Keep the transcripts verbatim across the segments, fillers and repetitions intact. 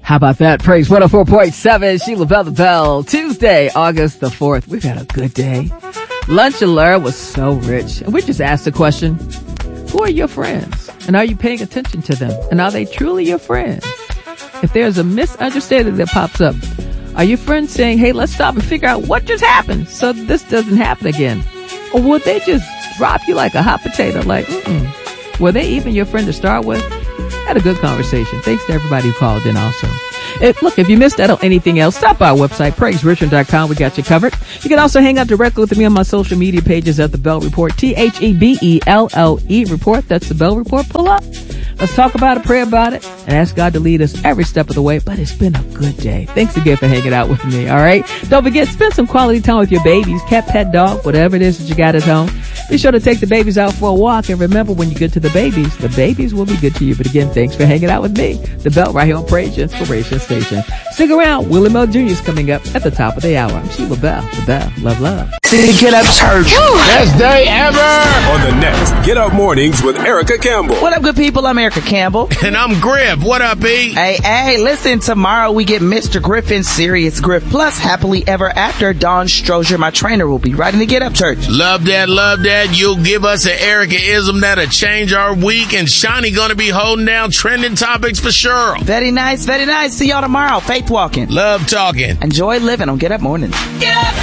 How about that? Praise one oh four point seven, Sheila Bell the Bell. Tuesday, August the fourth. We've had a good day. Lunch and Learn was so rich. And we just asked the question, who are your friends? And are you paying attention to them? And are they truly your friends? If there's a misunderstanding that pops up, are your friends saying, hey, let's stop and figure out what just happened so this doesn't happen again? Or would they just drop you like a hot potato? Like, mm-mm. Were they even your friend to start with? Had a good conversation. Thanks to everybody who called in also. If, look, if you missed that or anything else, stop by our website, praise richmond dot com. We got you covered. You can also hang out directly with me on my social media pages at The Bell Report, T H E B E L L E Report. That's The Bell Report. Pull up. Let's talk about it, pray about it, and ask God to lead us every step of the way. But it's been a good day. Thanks again for hanging out with me, all right? Don't forget, spend some quality time with your babies, cat, pet, dog, whatever it is that you got at home. Be sure to take the babies out for a walk. And remember, when you get to the babies, the babies will be good to you. But again, thanks for hanging out with me. The Bell right here on Praise Inspiration Station. Stick around. Willie Mel Junior is coming up at the top of the hour. I'm Sheila Bell. The Bell. Love, love. Get Up Church. Best day ever. On the next Get Up Mornings with Erica Campbell. What up, good people? I'm Erica Campbell. And I'm Griff. What up, E? Hey, hey, listen, tomorrow we get Mister Griffin's Serious Griff Plus Happily Ever After. Dawn Strozier, my trainer, will be right in the Get Up Church. Love that, love that. You'll give us an Erica-ism that'll change our week, and Shawnee gonna be holding down trending topics for sure. Very nice, very nice. See y'all tomorrow. Faith walking. Love talking. Enjoy living on Get Up Mornings. Get up!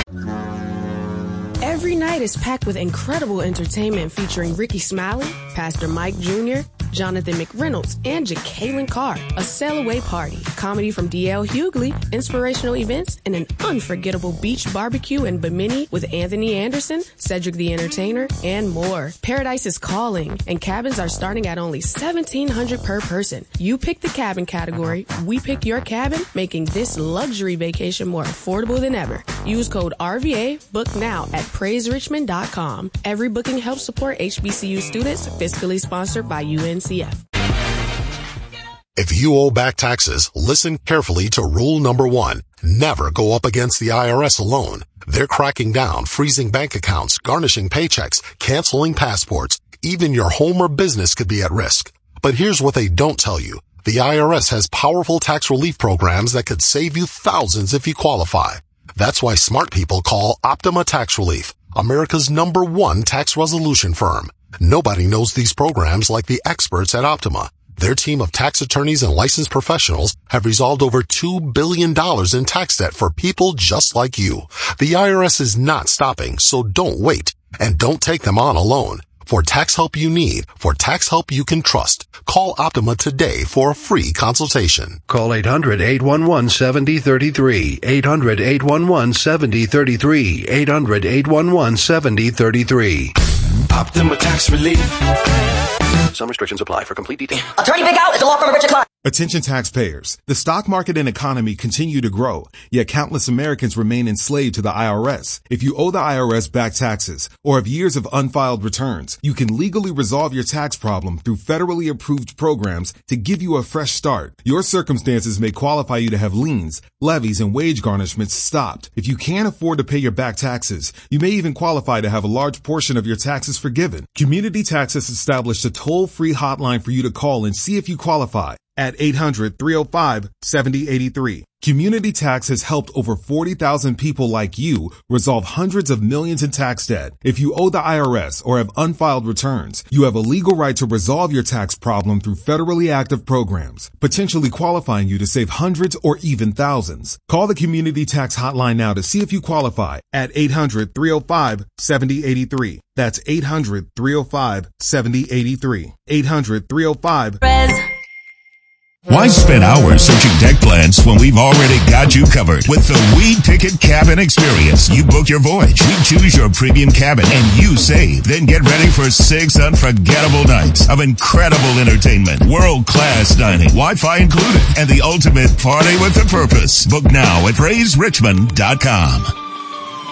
Every night is packed with incredible entertainment featuring Ricky Smiley, Pastor Mike Junior, Jonathan McReynolds, and Jacqueline Carr. A sail away party, comedy from D L Hughley, inspirational events, and an unforgettable beach barbecue in Bimini with Anthony Anderson, Cedric the Entertainer, and more. Paradise is calling, and cabins are starting at only seventeen hundred dollars per person. You pick the cabin category, we pick your cabin, making this luxury vacation more affordable than ever. Use code R V A, book now at praise richmond dot com. Every booking helps support H B C U students, fiscally sponsored by U N C F. If you owe back taxes, listen carefully to rule number one. Never go up against the I R S alone. They're cracking down, freezing bank accounts, garnishing paychecks, canceling passports. Even your home or business could be at risk. But here's what they don't tell you. The I R S has powerful tax relief programs that could save you thousands if you qualify. That's why smart people call Optima Tax Relief, America's number one tax resolution firm. Nobody knows these programs like the experts at Optima. Their team of tax attorneys and licensed professionals have resolved over two billion dollars in tax debt for people just like you. The I R S is not stopping, so don't wait. And don't take them on alone. For tax help you need, for tax help you can trust, call Optima today for a free consultation. Call eight hundred, eight one one, seven zero three three. eight hundred, eight one one, seven zero three three. eight hundred, eight one one, seven zero three three. Optima Tax Relief. Some restrictions apply. For complete details. Attorney Big Out is a law firm of Richard Clark. Attention taxpayers. The stock market and economy continue to grow, yet countless Americans remain enslaved to the I R S. If you owe the I R S back taxes or have years of unfiled returns, you can legally resolve your tax problem through federally approved programs to give you a fresh start. Your circumstances may qualify you to have liens, levies, and wage garnishments stopped. If you can't afford to pay your back taxes, you may even qualify to have a large portion of your taxes forgiven. Community Tax has established a toll-free hotline for you to call and see if you qualify at eight hundred, three oh five, seven oh eight three. Community Tax has helped over forty thousand people like you resolve hundreds of millions in tax debt. If you owe the I R S or have unfiled returns, you have a legal right to resolve your tax problem through federally active programs, potentially qualifying you to save hundreds or even thousands. Call the Community Tax hotline now to see if you qualify at eight hundred, three oh five, seven oh eight three. That's eight hundred, three oh five, seven oh eight three. eight hundred, three oh five. Why spend hours searching deck plans when we've already got you covered? With the We Ticket Cabin Experience, you book your voyage, we choose your premium cabin, and you save. Then get ready for six unforgettable nights of incredible entertainment, world-class dining, Wi-Fi included, and the ultimate party with a purpose. Book now at praise richmond dot com.